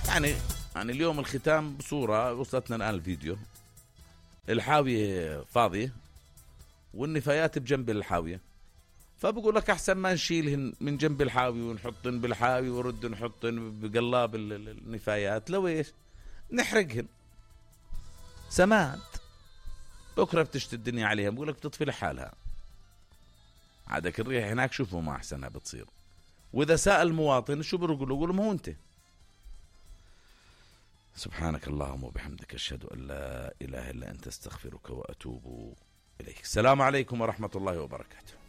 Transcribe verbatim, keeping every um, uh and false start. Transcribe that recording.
يعني يعني اليوم الختام بصورة وصلتنا الآن الفيديو، الحاوية فاضية والنفايات بجنب الحاوية، فبقول لك أحسن ما نشيلهن من جنب الحاوي ونحطن بالحاوي ورد نحطن بقلاب النفايات، لو إيش نحرقهن سماد، بكرة بتشتي الدنيا عليها، بقول لك بتطفي لحالها. عادك الريح هناك شوفوا ما أحسنها بتصير. وإذا سأل المواطن شو بيقول له؟ يقول ما هو أنت. سبحانك اللهم وبحمدك أشهد أن لا إله إلا أنت، استغفرك وأتوب إليك. السلام عليكم ورحمة الله وبركاته.